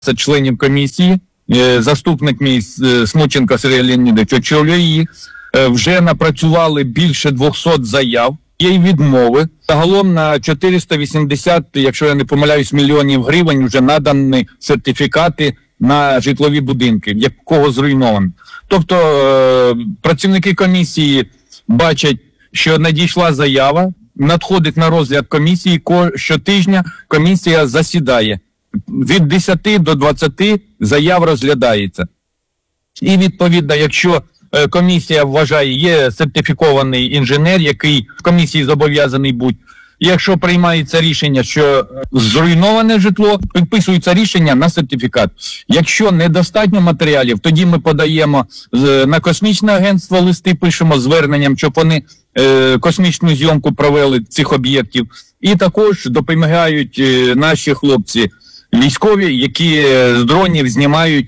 членів комісії, заступник мій Смученко Сергій Леонідович очолює її, вже напрацювали більше 200 заяв, є й відмови. Загалом на 480, якщо я не помиляюсь, мільйонів гривень вже надані сертифікати на житлові будинки, якого зруйновано. Тобто працівники комісії бачать, що надійшла заява, надходить на розгляд комісії, щотижня комісія засідає. Від 10 до 20 заяв розглядається. І відповідно, якщо комісія вважає, є сертифікований інженер, який в комісії зобов'язаний бути, якщо приймається рішення, що зруйноване житло, підписується рішення на сертифікат. Якщо недостатньо матеріалів, тоді ми подаємо на космічне агентство листи, пишемо зверненням, щоб вони космічну зйомку провели цих об'єктів. І також допомагають наші хлопці військові, які з дронів знімають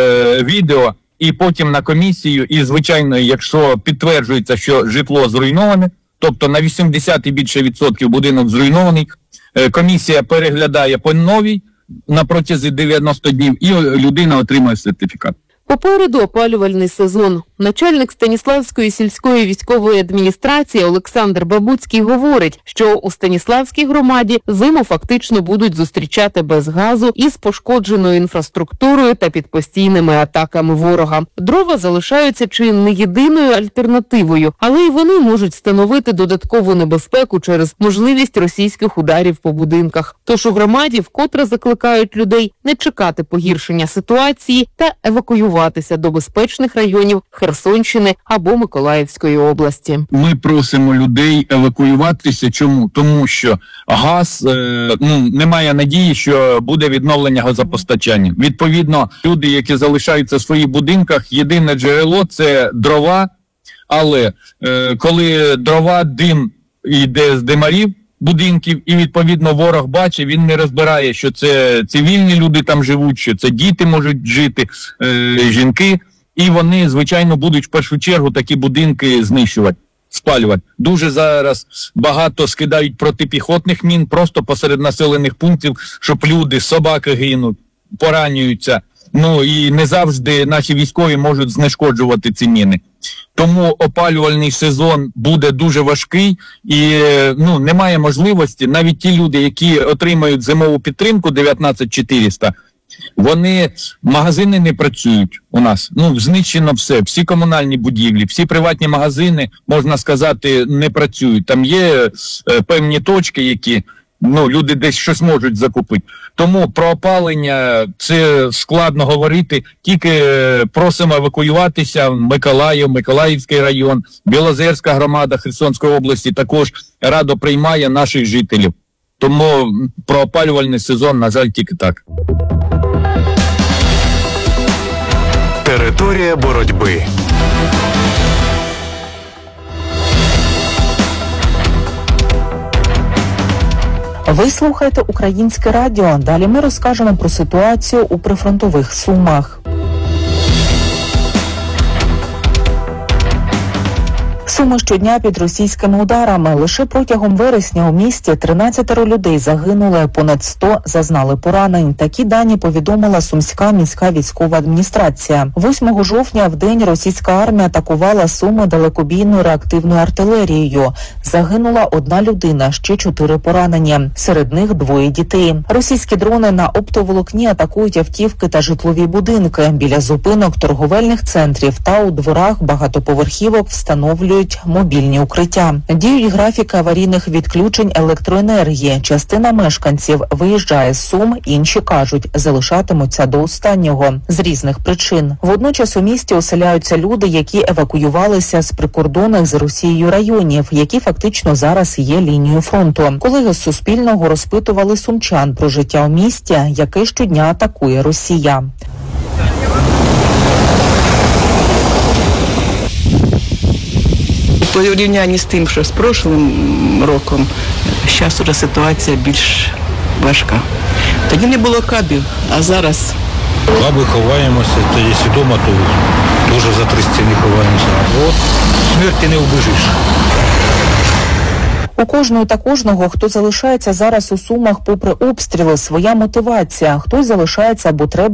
відео, і потім на комісію, і звичайно, якщо підтверджується, що житло зруйноване, тобто на 80 і більше відсотків будинок зруйнований, комісія переглядає по новій на протязі 90 днів, і людина отримує сертифікат. Попереду опалювальний сезон. Начальник Станіславської сільської військової адміністрації Олександр Бабуцький говорить, що у Станіславській громаді зиму фактично будуть зустрічати без газу із пошкодженою інфраструктурою та під постійними атаками ворога. Дрова залишаються чи не єдиною альтернативою, але й вони можуть становити додаткову небезпеку через можливість російських ударів по будинках. Тож у громаді вкотре закликають людей не чекати погіршення ситуації та евакуюватися до безпечних районів Херсонщини або Миколаївської області. Ми просимо людей евакуюватися. Чому? Тому що газ, немає надії, що буде відновлення газопостачання. Відповідно, люди, які залишаються в своїх будинках, єдине джерело – це дрова, але коли дрова, дим йде з димарів будинків, і відповідно ворог бачить, він не розбирає, що це цивільні люди там живуть, що це діти можуть жити, жінки, і вони, звичайно, будуть в першу чергу такі будинки знищувати, спалювати. Дуже зараз багато скидають протипіхотних мін просто посеред населених пунктів, щоб люди, собаки гинуть, поранюються. І не завжди наші військові можуть знешкоджувати ці міни. Тому опалювальний сезон буде дуже важкий і немає можливості, навіть ті люди, які отримають зимову підтримку 19400, магазини не працюють у нас. Знищено все, всі комунальні будівлі, всі приватні магазини, можна сказати, не працюють. Там є певні точки, які люди десь щось можуть закупити. Тому про опалення це складно говорити, тільки просимо евакуюватися в Миколаїв, Миколаївський район, Білозерська громада Херсонської області також радо приймає наших жителів. Тому про опалювальний сезон, на жаль, тільки так. Територія боротьби. Ви слухаєте Українське радіо. Далі ми розкажемо про ситуацію у прифронтових Сумах. Суми щодня під російськими ударами. Лише протягом вересня у місті 13 людей загинули, понад 100 зазнали поранень. Такі дані повідомила Сумська міська військова адміністрація. 8 жовтня в день російська армія атакувала Суми далекобійною реактивною артилерією. Загинула 1 людина, ще 4 поранені. Серед них 2 дітей. Російські дрони на оптоволокні атакують автівки та житлові будинки. Біля зупинок торговельних центрів та у дворах багатоповерхівок встановлюють мобільні укриття. Діють графіки аварійних відключень електроенергії. Частина мешканців виїжджає з Сум, інші кажуть, залишатимуться до останнього з різних причин. Водночас у місті оселяються люди, які евакуювалися з прикордонних з Росією районів, які фактично зараз є лінією фронту. Колеги з Суспільного розпитували сумчан про життя у місті, яке щодня атакує Росія. У порівнянні з тим, що з прошлим роком, зараз уже ситуація більш важка. Тоді не було кабів, а зараз... Каби ховаємося, то якщо вдома, то дуже за 3 стіни ховаємося. От смерті не вбіжиш. У кожної та кожного, хто залишається зараз у Сумах попри обстріли, своя мотивація. Хтось залишається, бо треба